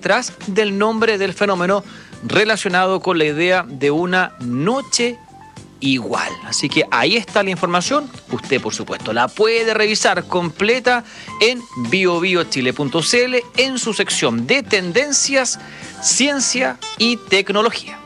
detrás del nombre del fenómeno relacionado con la idea de una noche igual. Así que ahí está la información. Usted, por supuesto, la puede revisar completa en biobiochile.cl en su sección de tendencias, ciencia y tecnología.